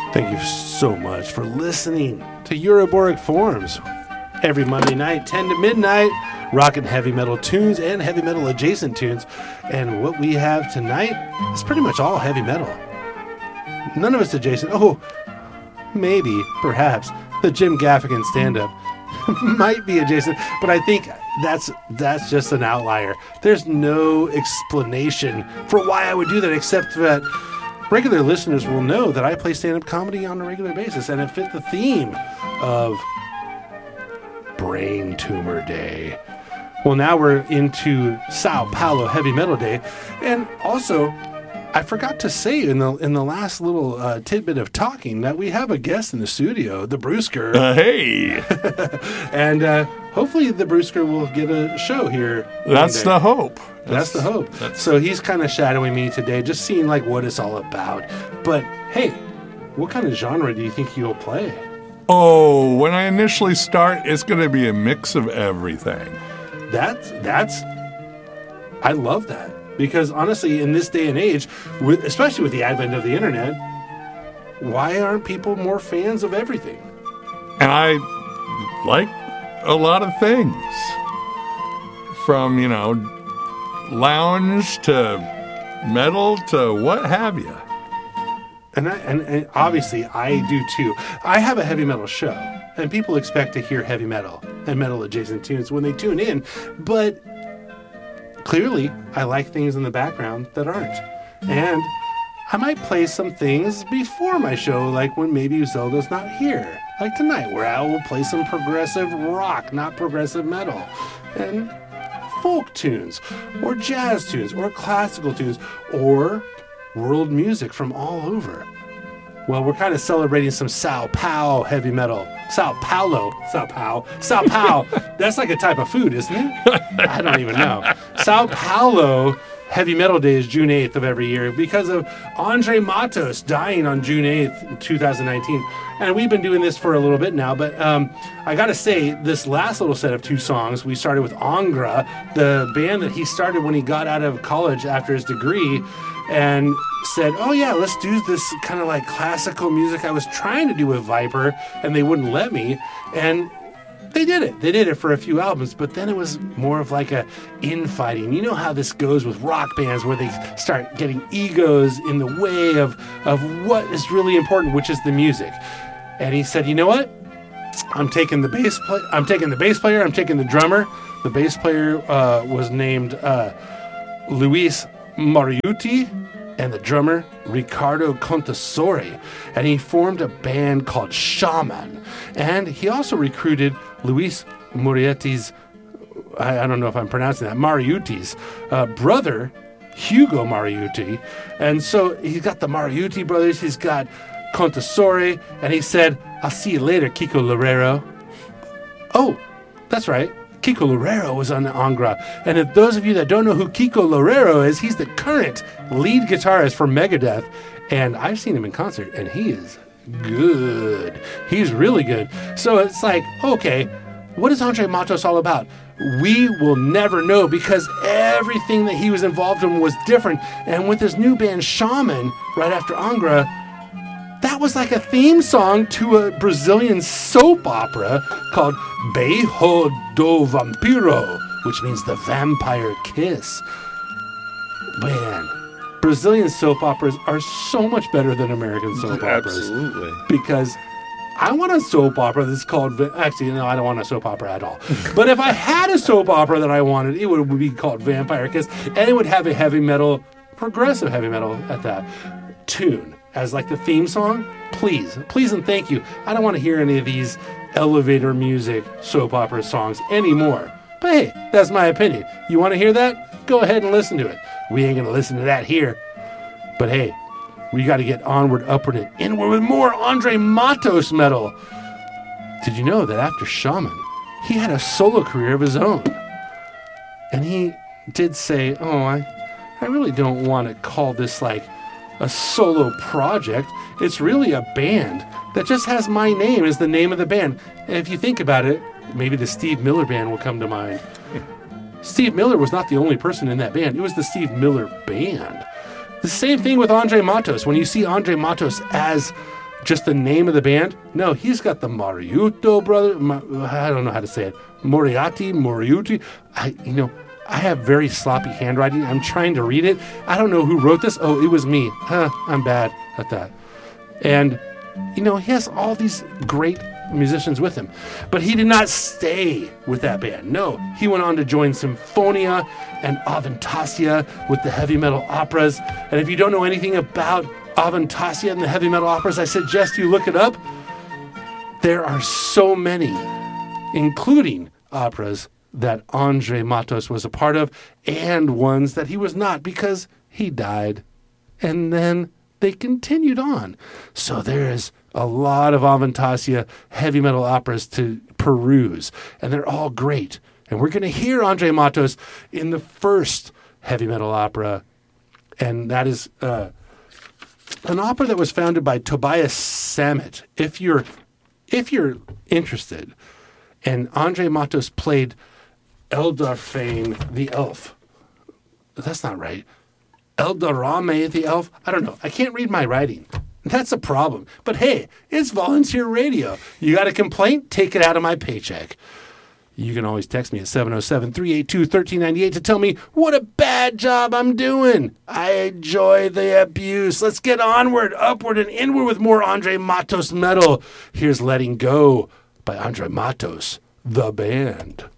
Thank you so much for listening to Euroboric Forums. Every Monday night, 10 to midnight, rocking heavy metal tunes and heavy metal adjacent tunes. And what we have tonight is pretty much all heavy metal. None of it's adjacent. Oh, maybe, perhaps, the Jim Gaffigan stand-up might be adjacent, but I think that's just an outlier. There's no explanation for why I would do that, except that regular listeners will know that I play stand-up comedy on a regular basis, and it fit the theme of Brain Tumor Day. Well, now we're into Sao Paulo Heavy Metal Day, and also I forgot to say in the last little tidbit of talking that we have a guest in the studio, the Brewsker. Hey! And hopefully the Brewsker will get a show here. That's the hope. That's the hope. So he's kind of shadowing me today, just seeing like what it's all about. But hey, what kind of genre do you think you'll play? Oh, when I initially start, it's going to be a mix of everything. That's I love that. Because honestly, in this day and age, especially with the advent of the internet, why aren't people more fans of everything? And I like a lot of things. From, lounge to metal to what have you. And obviously, I do too. I have a heavy metal show, and people expect to hear heavy metal and metal adjacent tunes when they tune in, but clearly, I like things in the background that aren't. And I might play some things before my show, like when maybe Zelda's not here. Like tonight, where I will play some progressive rock, not progressive metal. And folk tunes, or jazz tunes, or classical tunes, or world music from all over. Well, we're kind of celebrating some Sao Paulo heavy metal. Sao Paulo. That's like a type of food, isn't it? I don't even know. Sao Paulo Heavy Metal Day is June 8th of every year because of Andre Matos dying on June 8th, 2019. And we've been doing this for a little bit now, but I got to say, this last little set of two songs, we started with Angra, the band that he started when he got out of college after his degree, and said, oh yeah, let's do this kind of like classical music I was trying to do with Viper, and they wouldn't let me. And they did it. They did it for a few albums, but then it was more of like a infighting. You know how this goes with rock bands, where they start getting egos in the way of what is really important, which is the music. And he said, you know what? I'm taking the bass player. I'm taking the drummer. The bass player was named Luis Mariucci, and the drummer, Ricardo Contasori. And he formed a band called Shaman. And he also recruited Luis Mariucci's, I don't know if I'm pronouncing that, Mariucci's brother, Hugo Mariucci. And so he's got the Mariucci brothers, he's got Contasori, and he said, I'll see you later, Kiko Loureiro. Oh, that's right. Kiko Loureiro was on Angra. And if those of you that don't know who Kiko Loureiro is, he's the current lead guitarist for Megadeth. And I've seen him in concert, and he is good. He's really good. So it's like, okay, what is Andre Matos all about? We will never know, because everything that he was involved in was different. And with his new band, Shaman, right after Angra, that was like a theme song to a Brazilian soap opera called Beijo do Vampiro, which means the vampire kiss. Man, Brazilian soap operas are so much better than American soap operas. Absolutely. Because I want a soap opera that's called... Actually, no, I don't want a soap opera at all. But if I had a soap opera that I wanted, it would be called Vampire Kiss, and it would have a heavy metal, progressive heavy metal at that tune as like the theme song. Please and thank you. I don't want to hear any of these elevator music soap opera songs anymore. But hey, that's my opinion. You want to hear that? Go ahead and listen to it. We ain't going to listen to that here. But hey, we got to get onward, upward, and inward with more Andre Matos metal. Did you know that after Shaman, he had a solo career of his own? And he did say, I really don't want to call this like a solo project. It's really a band that just has my name as the name of the band. And if you think about it, maybe the Steve Miller Band will come to mind. Steve Miller was not the only person in that band. It was the Steve Miller Band. The same thing with Andre Matos. When you see Andre Matos as just the name of the band. No, he's got the Mariuto brother. I don't know how to say it. Moriuti. I have very sloppy handwriting. I'm trying to read it. I don't know who wrote this. Oh, it was me. I'm bad at that. And, he has all these great musicians with him. But he did not stay with that band. No, he went on to join Symphonia and Avantasia with the heavy metal operas. And if you don't know anything about Avantasia and the heavy metal operas, I suggest you look it up. There are so many, including operas that Andre Matos was a part of, and ones that he was not because he died. And then they continued on. So there is a lot of Avantasia heavy metal operas to peruse, and they're all great. And we're going to hear Andre Matos in the first heavy metal opera, and that is an opera that was founded by Tobias Sammet. If you're interested, and Andre Matos played Eldarfane the elf. That's not right. Eldarame the elf? I don't know. I can't read my writing. That's a problem. But hey, it's volunteer radio. You got a complaint? Take it out of my paycheck. You can always text me at 707-382-1398 to tell me what a bad job I'm doing. I enjoy the abuse. Let's get onward, upward, and inward with more Andre Matos metal. Here's Letting Go by Andre Matos, the band.